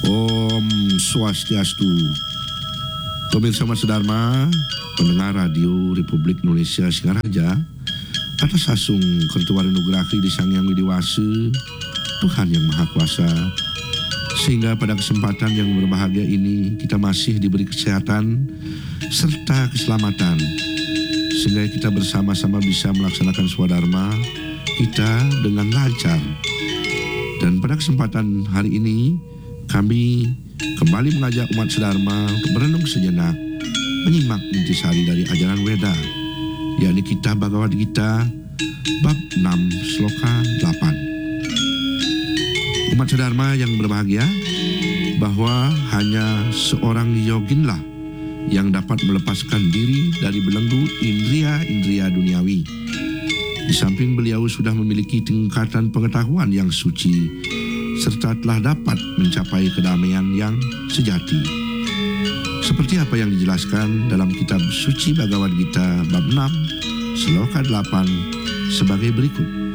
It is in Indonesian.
Om Swastiastu. Pemirsa Mas Dharma, pendengar Radio Republik Indonesia Singaraja, atas asung kertuari nugrahi di Sang Hyang Widiwase, Tuhan Yang Maha Kuasa, sehingga pada kesempatan yang berbahagia ini kita masih diberi kesehatan serta keselamatan, sehingga kita bersama-sama bisa melaksanakan swadharma kita dengan lancar. Dan pada kesempatan hari ini kami kembali mengajak umat sedharma untuk merenung sejenak, menyimak intisari dari ajaran Weda, yakni Kitab Bhagavad Gita bab 6 sloka 8. Umat sedharma yang berbahagia, bahwa hanya seorang yoginlah yang dapat melepaskan diri dari belenggu indria-indria duniawi. Di samping beliau sudah memiliki tingkatan pengetahuan yang suci, serta telah dapat mencapai kedamaian yang sejati. Seperti apa yang dijelaskan dalam kitab suci Bhagavad Gita bab 6 sloka 8 sebagai berikut.